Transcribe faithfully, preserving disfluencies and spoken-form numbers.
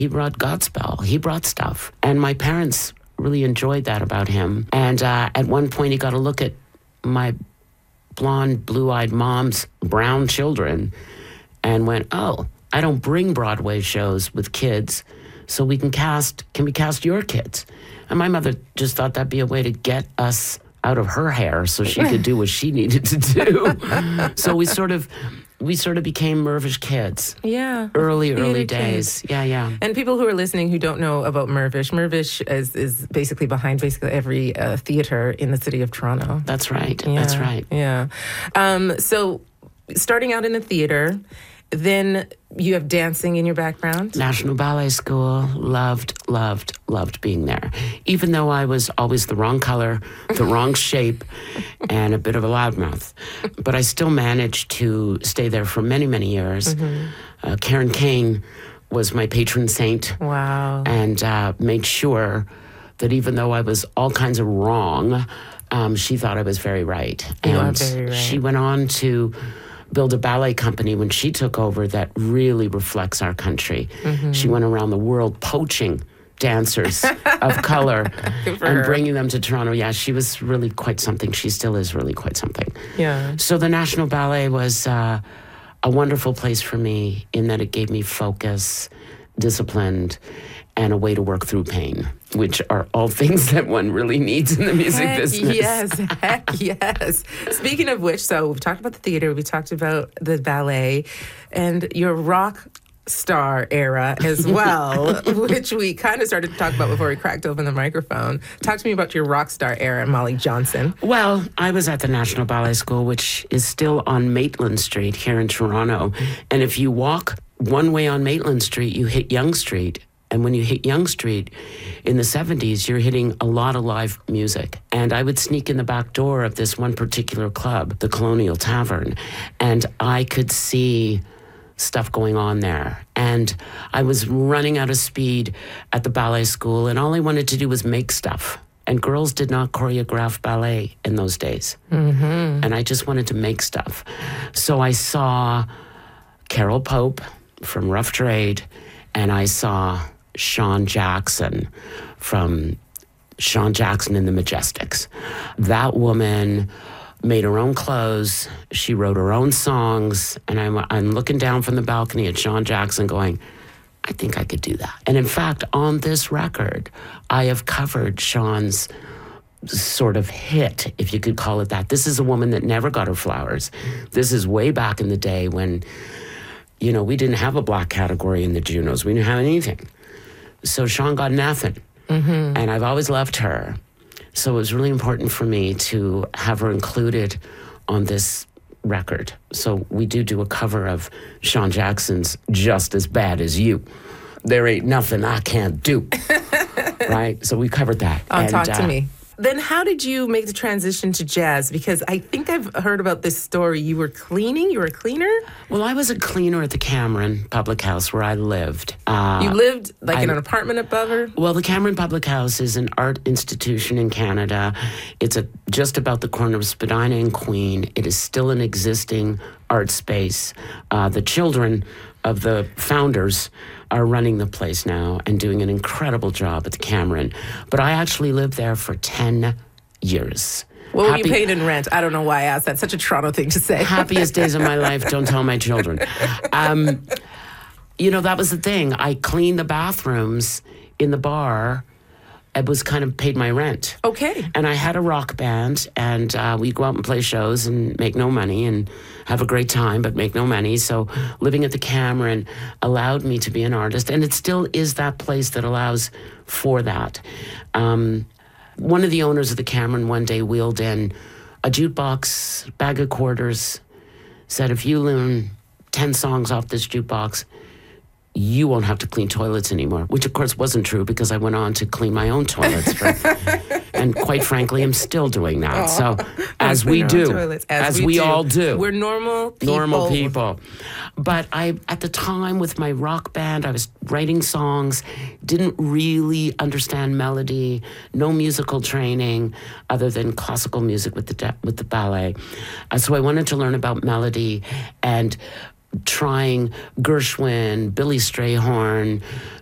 He brought Godspell. He brought stuff. And my parents really enjoyed that about him. And uh, at one point, he got a look at my blonde, blue-eyed mom's brown children and went, oh, I don't bring Broadway shows with kids, so we can cast, can we cast your kids? And my mother just thought that'd be a way to get us out of her hair so she could do what she needed to do. So we sort of... We sort of became Mirvish kids. Yeah. Early, early kids. days. Yeah, yeah. And people who are listening who don't know about Mirvish, Mirvish is, is basically behind basically every uh, theater in the city of Toronto. That's right. Yeah. That's right. Yeah. Um, so starting out in the theater, then you have dancing in your background? National Ballet School. Loved, loved, loved being there. Even though I was always the wrong color, the wrong shape, and a bit of a loudmouth. But I still managed to stay there for many, many years. Mm-hmm. Uh, Karen Kane was my patron saint. Wow. And uh, made sure that even though I was all kinds of wrong, um, she thought I was very right. You and are very right. She went on to build a ballet company when she took over that really reflects our country. Mm-hmm. She went around the world poaching dancers of color and her. bringing them to Toronto. Yeah, she was really quite something. She still is really quite something. Yeah. So the National Ballet was uh, a wonderful place for me in that it gave me focus, disciplined, and a way to work through pain, which are all things that one really needs in the music heck business. Yes, heck yes. Speaking of which, so we've talked about the theater, we talked about the ballet, and your rock star era as well, which we kind of started to talk about before we cracked open the microphone. Talk to me about your rock star era, Molly Johnson. Well, I was at the National Ballet School, which is still on Maitland Street here in Toronto. And if you walk one way on Maitland Street, you hit Yonge Street. And when you hit Yonge Street in the seventies, you're hitting a lot of live music. And I would sneak in the back door of this one particular club, the Colonial Tavern, and I could see stuff going on there. And I was running out of speed at the ballet school, and all I wanted to do was make stuff. And girls did not choreograph ballet in those days. Mm-hmm. And I just wanted to make stuff. So I saw Carol Pope from Rough Trade, and I saw Sean Jackson from Sean Jackson and the Majestics. That woman made her own clothes. She wrote her own songs. And I'm, I'm looking down from the balcony at Sean Jackson going, I think I could do that. And in fact, on this record, I have covered Sean's sort of hit, if you could call it that. This is a woman that never got her flowers. This is way back in the day when, you know, we didn't have a black category in the Junos. We didn't have anything. So Sean got nothing. Mm-hmm. And I've always loved her. So it was really important for me to have her included on this record. So we do do a cover of Sean Jackson's Just As Bad As You. There ain't nothing I can't do. Right? So we covered that. Oh, and, talk to uh, me. Then how did you make the transition to jazz? Because I think I've heard about this story. You were cleaning? You were a cleaner? Well, I was a cleaner at the Cameron Public House where I lived. Uh, You lived like I- in an apartment above her? Well, the Cameron Public House is an art institution in Canada. It's a, just about the corner of Spadina and Queen. It is still an existing art space. Uh, the children of the founders are running the place now and doing an incredible job at the Cameron. But I actually lived there for ten years. What were Happy- you paying in rent? I don't know why I asked. That's such a Toronto thing to say. Happiest days of my life, don't tell my children. Um, you know, that was the thing. I cleaned the bathrooms in the bar. It was kind of paid my rent. Okay. And I had a rock band, and uh, we'd go out and play shows and make no money and have a great time, but make no money. So living at the Cameron allowed me to be an artist, and it still is that place that allows for that. Um, one of the owners of the Cameron one day wheeled in a jukebox, bag of quarters, said, if you learn ten songs off this jukebox, you won't have to clean toilets anymore, which of course wasn't true because I went on to clean my own toilets. For, and quite frankly, I'm still doing that. So as we do, toilets, as, as we, we do. all do. We're normal people. Normal people. But I, at the time with my rock band, I was writing songs, didn't really understand melody, no musical training other than classical music with the, de- with the ballet. Uh, so I wanted to learn about melody and trying Gershwin, Billy Strayhorn,